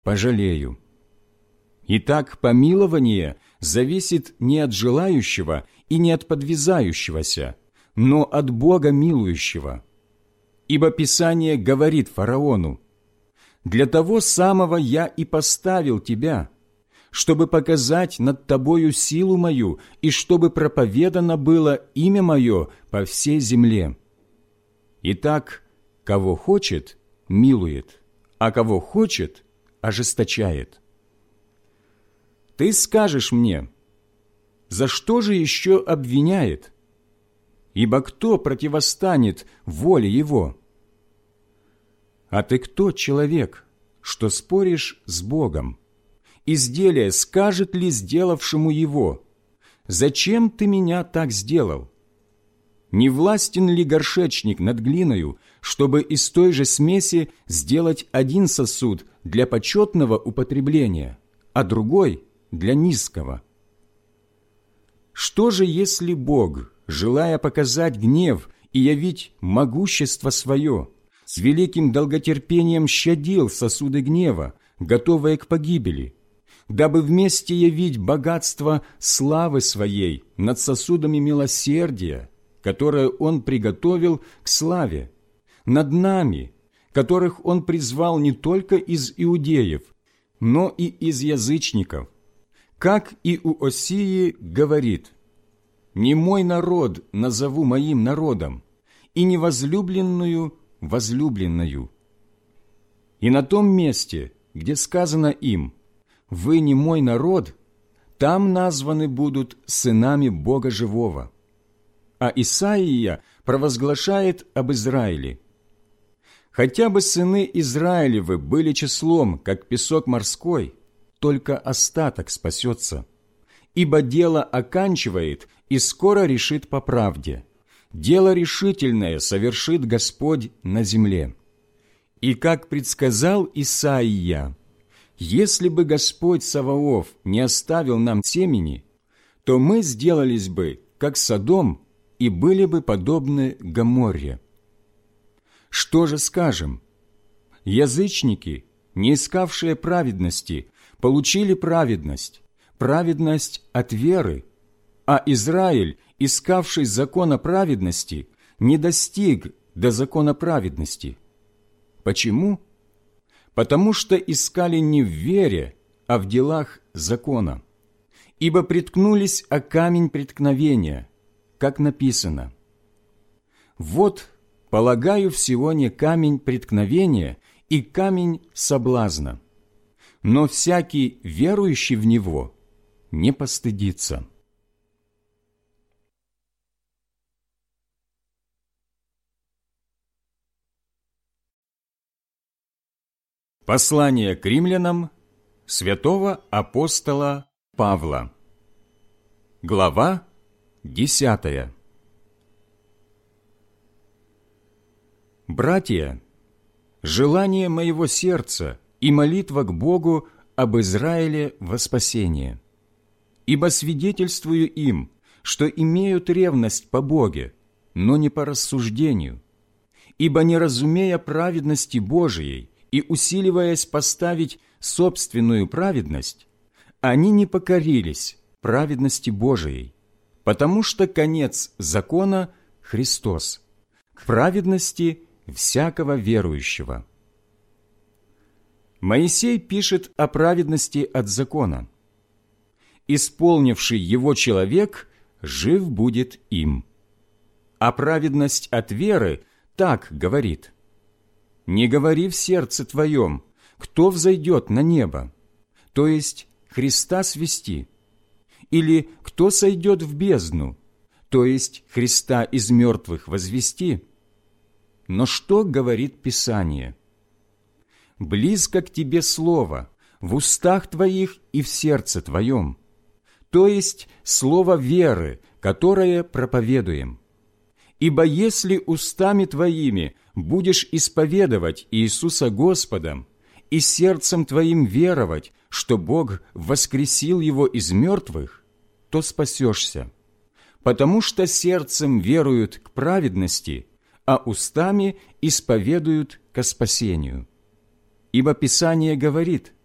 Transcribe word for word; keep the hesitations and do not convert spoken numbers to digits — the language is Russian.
пожалею. Итак, помилование зависит не от желающего и не от подвязающегося, но от Бога милующего. Ибо Писание говорит фараону: «Для того самого я и поставил тебя, чтобы показать над тобою силу мою и чтобы проповедано было имя мое по всей земле». Итак, кого хочет, милует, а кого хочет, ожесточает. Ты скажешь мне: за что же еще обвиняет? Ибо кто противостанет воле его? А ты кто, человек, что споришь с Богом? Изделие скажет ли сделавшему его: зачем ты меня так сделал? Не властен ли горшечник над глиною, чтобы из той же смеси сделать один сосуд для почетного употребления, а другой – для низкого? Что же, если Бог, желая показать гнев и явить могущество свое, с великим долготерпением щадил сосуды гнева, готовые к погибели, дабы вместе явить богатство славы своей над сосудами милосердия, которое Он приготовил к славе, над нами, которых Он призвал не только из иудеев, но и из язычников, как и у Осии говорит: «Не мой народ назову моим народом, и невозлюбленную возлюбленною». И на том месте, где сказано им: «Вы не мой народ», там названы будут сынами Бога живого. А Исаия провозглашает об Израиле: «Хотя бы сыны Израилевы были числом, как песок морской, только остаток спасется. Ибо дело оканчивает и скоро решит по правде. Дело решительное совершит Господь на земле». И как предсказал Исаия: «Если бы Господь Саваоф не оставил нам семени, то мы сделались бы, как Содом, и были бы подобны Гоморре». Что же скажем? Язычники, не искавшие праведности, получили праведность, праведность от веры, а Израиль, искавший закона праведности, не достиг до закона праведности. Почему? Потому что искали не в вере, а в делах закона. Ибо приткнулись о камень преткновения, как написано: «Вот, полагаю в Сионе камень преткновения и камень соблазна, но всякий, верующий в него, не постыдится». Послание к римлянам святого апостола Павла. Глава десятая. Братья, желание моего сердца и молитва к Богу об Израиле во спасение. Ибо свидетельствую им, что имеют ревность по Боге, но не по рассуждению. Ибо не разумея праведности Божией и усиливаясь поставить собственную праведность, они не покорились праведности Божией, потому что конец закона – Христос, к праведности всякого верующего. Моисей пишет о праведности от закона: «Исполнивший его человек жив будет им». А праведность от веры так говорит: «Не говори в сердце твоем, кто взойдет на небо, то есть Христа свести, или кто сойдет в бездну, то есть Христа из мертвых возвести». Но что говорит Писание? «Близко к тебе слово, в устах твоих и в сердце твоем», то есть слово веры, которое проповедуем. Ибо если устами твоими будешь исповедовать Иисуса Господом и сердцем твоим веровать, что Бог воскресил Его из мертвых, то спасешься, потому что сердцем веруют к праведности, а устами исповедуют ко спасению. Ибо Писание говорит: